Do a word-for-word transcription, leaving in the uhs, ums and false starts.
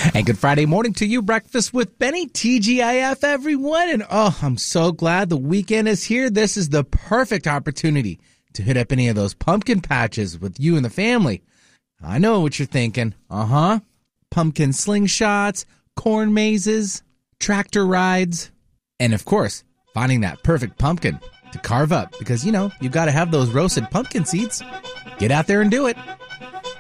And good Friday morning to you. Breakfast with Benny, T G I F, everyone. And oh, I'm so glad the weekend is here. This is the perfect opportunity to hit up any of those pumpkin patches with you and the family. I know what you're thinking. Uh-huh. Pumpkin slingshots, corn mazes, tractor rides, and of course, finding that perfect pumpkin to carve up because, you know, you've got to have those roasted pumpkin seeds. Get out there and do it.